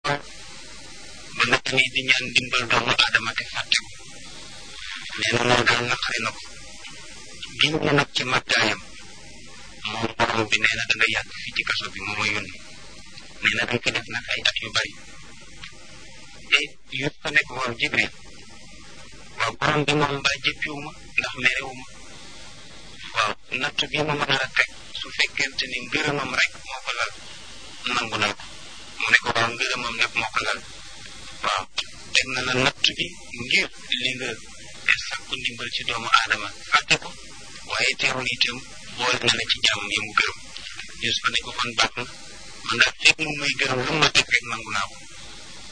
ko ba nga tamit di ñaan dimbal doomu aadama te fàtte ko nee na loolu daal naqari na ko giñ na nag ci màggaayam moom borom bi nee na da nga yàgg fii ci kaso bi moo ma yónni nee na dañ ko def nag ay at yu bari te yëpp ko nekk waaw Jibril waaw borom bi moom mbaa jëppiwuma ndax merewuma waaw natt bi ma mën a teg su fekkente ni ngërëmam rek moo ko lal nangu naa ko mu ne ko waaw ngërëmam nag moo ko lal waaw teg na la natt bi ngir li nga te sàkku ndimbal ci doomu aadama fàtte ko waaye teewul itam boole na la ci jàmm yi mu gërëm Yuusufa ne ko kon baax na man daal fekk mu muy gërëm lu ma teg rek nangu naa ko